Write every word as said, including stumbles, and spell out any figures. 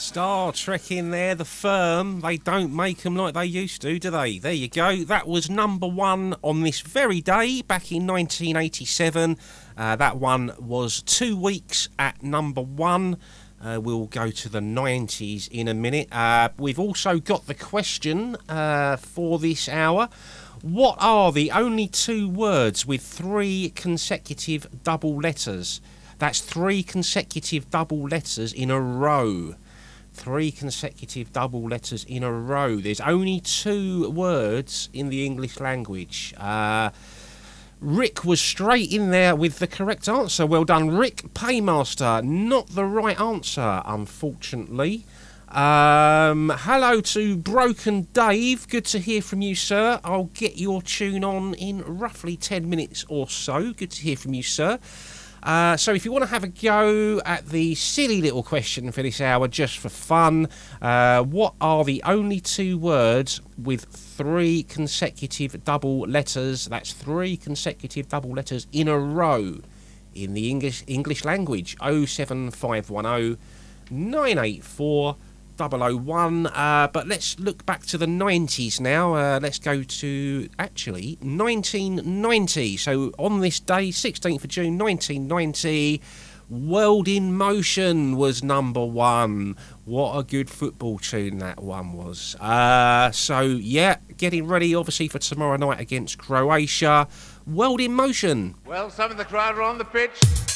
Star Trek in there, The Firm. They don't make them like they used to, do they? There you go. That was number one on this very day back in nineteen eighty-seven. Uh, that one was two weeks at number one. Uh, we'll go to the nineties in a minute. Uh, we've also got the question uh, for this hour. What are the only two words with three consecutive double letters? That's three consecutive double letters in a row. Three consecutive double letters in a row. There's only two words in the English language. Uh, Rick was straight in there with the correct answer. Well done, Rick. Paymaster, not the right answer, unfortunately. Um, hello to Broken Dave. Good to hear from you, sir. I'll get your tune on in roughly ten minutes or so. Good to hear from you, sir. Uh, so if you want to have a go at the silly little question for this hour, just for fun, uh, what are the only two words with three consecutive double letters? That's three consecutive double letters in a row in the English English language. oh seven five one oh, nine eight four, double oh one. Uh, but let's look back to the nineties now. Uh, let's go to, actually, nineteen ninety. So on this day, sixteenth of June, nineteen ninety, World in Motion was number one. What a good football tune that one was. Uh, so, yeah, getting ready, obviously, for tomorrow night against Croatia. World in Motion. Well, some of the crowd are on the pitch.